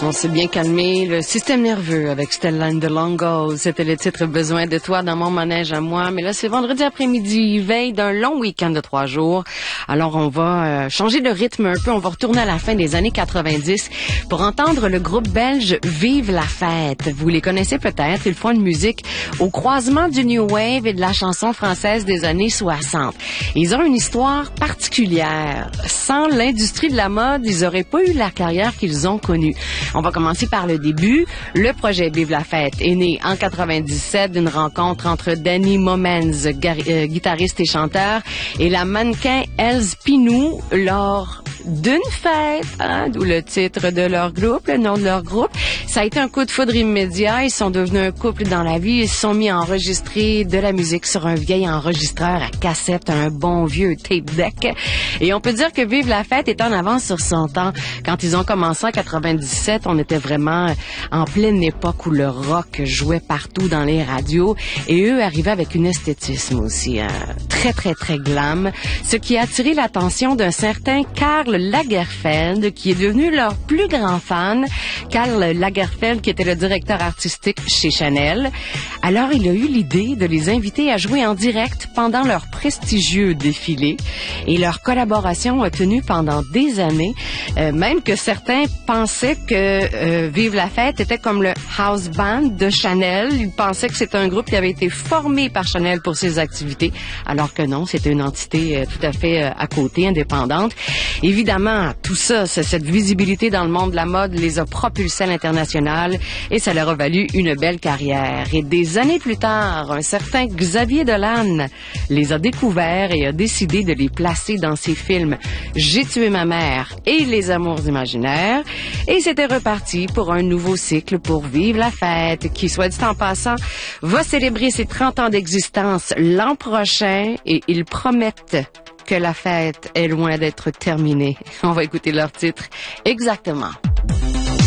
On s'est bien calmé. Le système nerveux avec Stella and the Longos. C'était le titre Besoin de toi dans mon manège à moi. Mais là, c'est vendredi après-midi, veille d'un long week-end de 3 jours. Alors, on va changer de rythme un peu. On va retourner à la fin des années 90 pour entendre le groupe belge Vive la fête. Vous les connaissez peut-être. Ils font une musique au croisement du New Wave et de la chanson française des années 60. Ils ont une histoire particulière. Sans l'industrie de la mode, ils auraient pas eu la carrière qu'ils ont connue. On va commencer par le début. Le projet Vive la fête est né en 97 d'une rencontre entre Danny Momens, guitariste et chanteur, et la mannequin Else Pinou lors d'une fête, d'où le titre de leur groupe, le nom de leur groupe. Ça a été un coup de foudre immédiat. Ils sont devenus un couple dans la vie. Ils se sont mis à enregistrer de la musique sur un vieil enregistreur à cassette, un bon vieux tape deck. Et on peut dire que Vive la fête est en avance sur son temps. Quand ils ont commencé en 97, on était vraiment en pleine époque où le rock jouait partout dans les radios. Et eux arrivaient avec une esthétisme aussi très, très, très glam. Ce qui a attiré l'attention d'un certain Karl Lagerfeld, qui est devenu leur plus grand fan. Karl Lagerfeld, qui était le directeur artistique chez Chanel. Alors, il a eu l'idée de les inviter à jouer en direct pendant leur prestigieux défilé. Et leur collaboration a tenu pendant des années, même que certains pensaient que Vive la fête était comme le house band de Chanel. Ils pensaient que c'était un groupe qui avait été formé par Chanel pour ses activités, alors que non, c'était une entité tout à fait à côté, indépendante. Évidemment, tout ça, cette visibilité dans le monde de la mode les a propulsés à l'international et ça leur a valu une belle carrière. Et des années plus tard, un certain Xavier Dolan les a découverts et a décidé de les placer dans ses films J'ai tué ma mère et Les amours imaginaires. Et c'était reparti pour un nouveau cycle pour Vive la fête, qui, soit dit en passant, va célébrer ses 30 ans d'existence l'an prochain et ils promettent que la fête est loin d'être terminée. On va écouter leur titre exactement.